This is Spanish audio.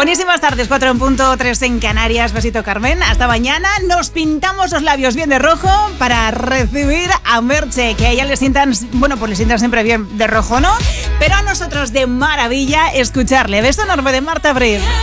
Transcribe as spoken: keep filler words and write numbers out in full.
Buenísimas tardes, cuatro en punto, tres en Canarias. Besito, Carmen. Hasta mañana. Nos pintamos los labios bien de rojo para recibir a Merche, que a ella le sientan, bueno, pues le sientan siempre bien de rojo, ¿no? Pero a nosotros de maravilla escucharle. Beso enorme de Marta Abril.